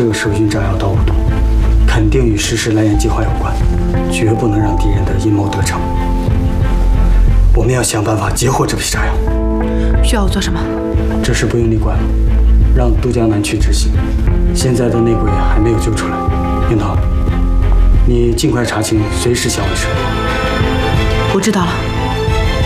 这个水军炸药到5度，肯定与实施蓝焰计划有关，绝不能让敌人的阴谋得逞。我们要想办法截获这批炸药。 需要我做什么？ 这事不用你管了，让都江南去执行。现在的内鬼还没有救出来，樱桃，你尽快查清，随时响我一声。 我知道了。